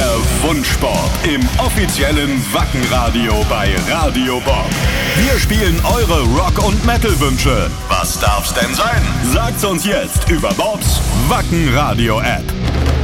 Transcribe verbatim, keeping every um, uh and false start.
Der Wunschsport im offiziellen Wackenradio bei Radio Bob. Wir spielen eure Rock- und Metal-Wünsche. Was darf's denn sein? Sagt's uns jetzt über Bobs Wackenradio-App.